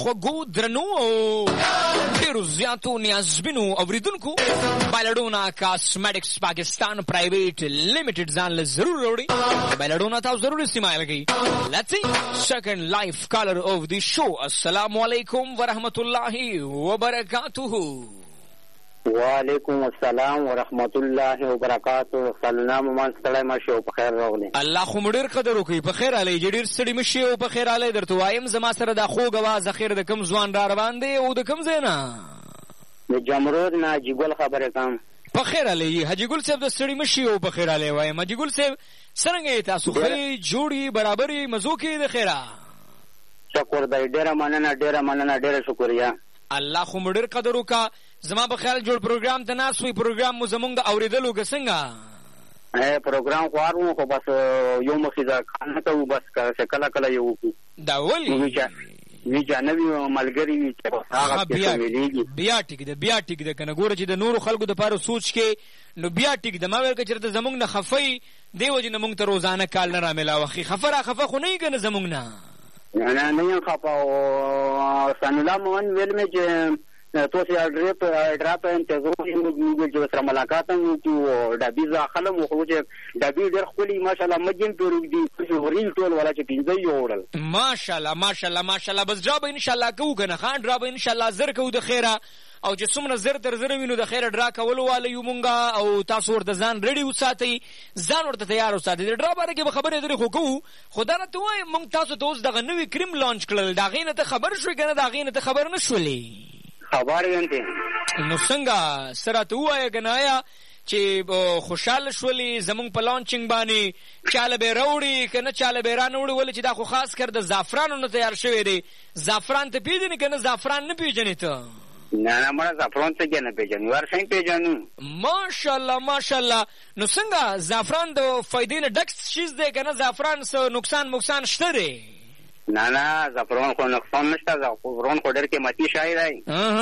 خوږو درنو او ډېرو زیاتو نیازبینو اوریدونکو بایلډونا کاسمیټکس پاکستان پرایویټ لیمیټډ ځان له ضرور وروړي بایلډونا تاسو ضرور استعمال کړئ. لیټس سی سیکنډ لایف کالر اف دی شو. السلام علیکم ورحمۃ اللہ وبرکاتہ. وعلیکم السلام ورحمت الله وبرکاتہ. سلام مان ستړی مشه په خیر راغلی. الله خو مډیر قدر وکي په خیر علي جډیر ستړي مشه او په خیر علي درته وایم زما سره د خو غوا ذخیر د کم ځوان را روان دی او د کم زینا د جمرود نه جګول خبره کم په خیر علي حجی ګل صاحب د ستړي مشه او په خیر علي وایم حجی ګل صاحب څنګه تاسو خې جوړي برابرۍ مزو کې د خیره شکر دی. ډیره مننه ډیره شکریا. الله خو مډیر قدر وکا زما په خیال جوړ پروګرام ته ناس وی پروګرام مو زمونږ د اوریدلو څنګه پروګرام خوارو خو بس یو مخې دا خانه ته بس کله کله یو دا ولي وی جانوي ملګری چې هغه څه بیا ټیک ده کنه ګوره چې د نورو خلکو د پاره سوچ کې نو بیا ټیک ده ما ویل چې زمونږ نه خفي دیو چې موږ ته روزانه کال نه را ملاوي خفه خو نه کنه زمونږ نه خفه او سنلا مون ویل مې چې تو سي ډراپ انتظار موږ چې سره ملاقات وکړو د بيزا خلم خو چې د بي ډېر خولي ماشاءالله مجن پرګ دي ورین ټول ولا چې پینځه یوړل ماشاءالله بس جواب ان شاء الله کو کنه خان ډراپ ان شاء الله زر کو د خیره او چې څومره زر تر زر وینو د خیره ډرا کول واله یو مونږه او تاسو ورته ځان ریډي وساتئ ځان ورته تیار وساتئ د ډرا باره کې خبرې درې خو کوو خدا نه ته وای مونږ تاسو ته اوس دغه نوې کریم لانچ کړل دا غینه ته خبر شوې کنه دا غینه ته خبر نشولې خبر ینته نو څنګه سره ته وای کنه چې خوشاله شولې زمونږ په لانچینګ باندې چاله به وروړي کنه چاله به رانه وړي ول چې دا خو خاص کر د زعفرانو نه تیار شوی دی زعفران ته پیژنې کنه زعفران نه پیژنې ته نه مړه زعفران څه جن پیژنې ورسې پیژنې ماشاءالله نو څنګه زعفران د فائدې نه ډک شیز دی کنه زعفران څه نقصان شته دی نه زعفران خو نقصان نشته زعفران خو ډېر قیمتي شی دی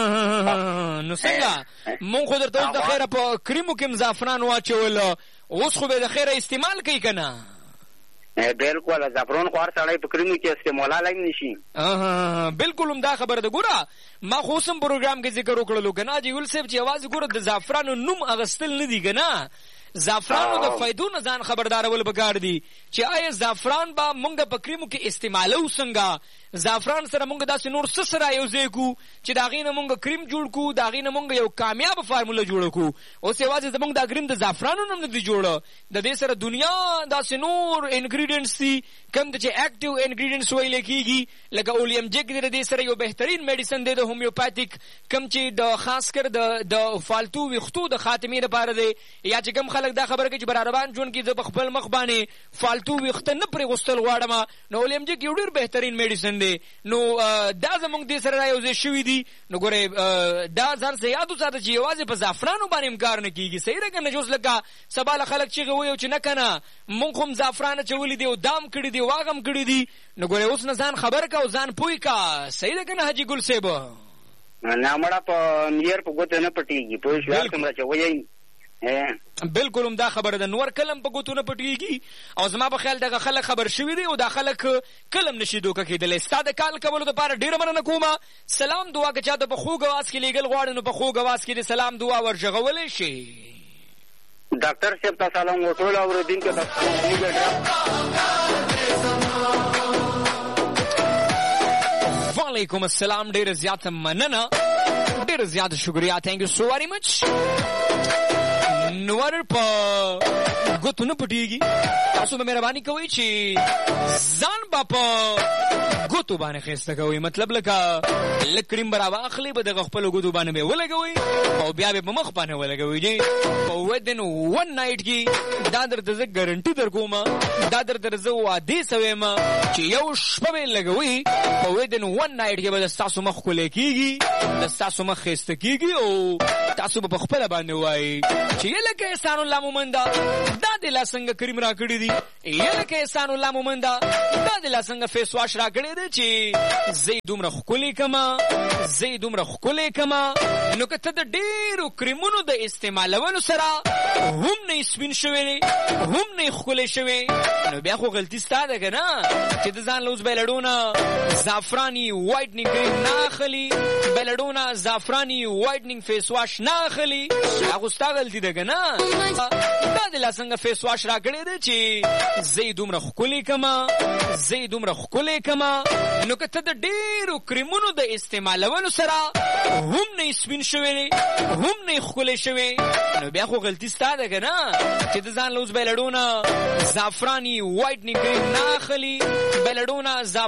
نو څنګه مونږ خو درته د خیره په کریمو کې زعفران واچول اوس خو به د خیره استعمال کوي کنه بالکل زعفران خو هر سړی په کریمو کې استعمالولای نشي بالکل هم دا خبره ده ګوره ما خو سم پروګرام کې ذکر وکړلو کنه چې ول صاحب چې आवाज ګوره د زعفرانو نوم اغستل نه دی کنه زعفرانو د فائدو نه ځان خبردارول بګار دي چې آیا زعفران با مونږ په کریمو کې استعمالو څنګه زعفران سره مونږ داسې نور څه سره یوځای کو چې دا غینه مونږ کریم جوړ کو دا غینه مونږ یو کامیاب فارموله جوړ کو اوس یوازې زمونږ دا کریم د زعفرانو نه دی جوړ د دې سره دنیا داسې نور انګریډینټس دي کوم چې اکټیو انګریډینټس ویل کیږي لکه اولیم جګ د دې سره یو بهترین میډیسن دی د هومیوپاتیک کوم چې د خاص کر د فالتو وختو د خاتمې لپاره دی یا چې کوم خلک دا خبره کوي چې برابران جون کې د خپل مخ باندې فالتو وخت نه پرې غوستل غواړم نو اولیم جګ یو ډیر بهترین میډیسن دی نو دا زمونږ دې سره رايوځي شوی دی نو ګوره دا ځان سه یادو ساته چې یوازې په زعفرانو باندې امکار نه کیږي صحیح راکنه جوړ لکه سبا خلک چې غوي چې نه کنه مونږ هم زعفران چولې دی او دام کړی دی واغم کړی دی نو ګوره اوس نه ځان خبر کا او ځان پوي کا صحیح راکنه حجی ګل صاحب نه مړه په میر په ګوت نه پټیږي په شوار کوم چې وایي بالکل هم دا خبره ده نور کلم په ګوتونه پټیږي او زما په خیال دغه خلک خبر شوی دی او دا خلک کلم نشي دوکه کېدل ستاده کال کولو لپاره ډیره مننه کوم سلام دعا که چاته په خو غواس کې لګل غواړي نو په خو غواس کې سلام دعا ورجغولې شي ډاکټر صاحب تاسو سلام وټول او دین کې وعلیکم السلام ډیره زیاته مننه ډیره زیاته شکریا thank you so very much نور په ګوتو نه پټیږي تاسو به مهرباني کوئ چې ځان با په ګوتو باندې خسته کوئ مطلب لکه لکریم برابر اخلي به د خپل ګوتو باندې به ولګوي او بیا به مخ باندې ولګوي جی په ودن ون نایټ کې دا درته زه ګارانټي درکوم دا درته زه وعده سوم چې یو شپه به لګوي په ودن ون نایټ کې به تاسو مخ کولې کیږي تاسو مخ خسته کیږي او تاسو په خپل باندې وای چې لکه احسان الله مومندا دا د لاسنګ کریم را کړی دی لکه احسان الله مومندا دا د لاسنګ فیس واش را کړی ده چې زه دومره ښکلې کما زه دومره ښکلې کما نو که ته د ډېرو کریمونو د استعمالولو سره هم نه سپین شوی هم نه ښکلی شوی نو بیا خو غلطي ستا ده که نه چې د ځان له اوس بیلډونه زعفراني وایټنینګ کریم نه اخلي بیلډونه زعفراني وایټنینګ فیس واش نه اخلي دا خو ستا غلطي ده که نه دا دې لا څنګه فیس واش را کړی دی چې زه دومره ښکلې کما زه دومره ښکلې کما نو که ته د ډېرو کریمونو د استعمالولو سره هم نه سپین شوی هم نه ښکلی شوی نو بیا خو غلطي ستا ده که نه چې د ځان له اوس بیلډونه زعفراني وایټنینګ کریم نه اخلي بیلډونه